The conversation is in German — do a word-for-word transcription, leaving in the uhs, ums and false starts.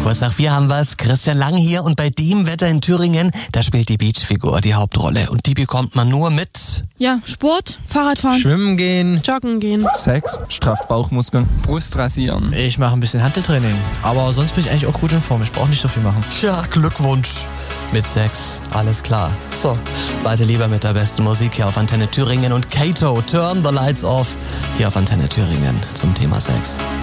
Kurz nach vier haben wir's. Christian Lang hier und bei dem Wetter in Thüringen, da spielt die Beachfigur die Hauptrolle. Und die bekommt man nur mit... Ja, Sport, Fahrradfahren, Schwimmen gehen, Joggen gehen. Sex, strafft Bauchmuskeln. Brust rasieren. Ich mache ein bisschen Hanteltraining. Aber sonst bin ich eigentlich auch gut in Form. Ich brauche nicht so viel machen. Tja, Glückwunsch. Mit Sex, alles klar. So, weiter lieber mit der besten Musik hier auf Antenne Thüringen und Kato, Turn the Lights Off, hier auf Antenne Thüringen zum Thema Sex.